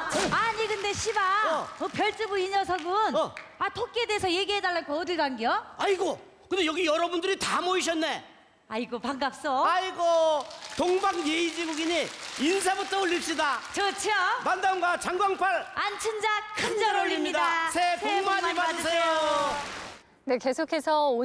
아니 근데 시방 별주부 이 녀석은 토끼에 대해서 얘기해달라고 어딜 간겨? 아이고, 근데 여기 여러분들이 다 모이셨네. 아이고 반갑소. 아이고, 동방예의지국이니 인사부터 올립시다. 좋죠? 만담과 장광팔 안춘자 큰절 올립니다. 새해 복 많이 받으세요. 네, 계속해서